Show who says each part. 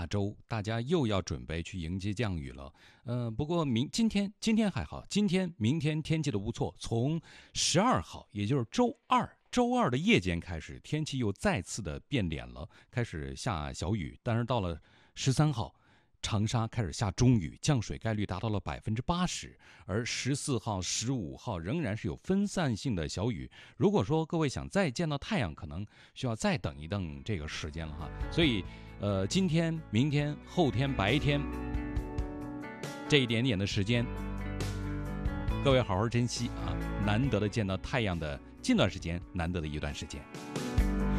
Speaker 1: 下周大家又要准备去迎接降雨了。不过今天还好，明天天气都不错。从12号，也就是周二的夜间开始，天气又再次的变脸了，开始下小雨。但是到了13号，长沙开始下中雨，降水概率达到了80%，而14号、15号仍然是有分散性的小雨。如果说各位想再见到太阳，可能需要再等一等这个时间了哈。所以，今天、明天、后天白天这一点点的时间，各位好好珍惜啊！难得的见到太阳的近段时间，难得的一段时间。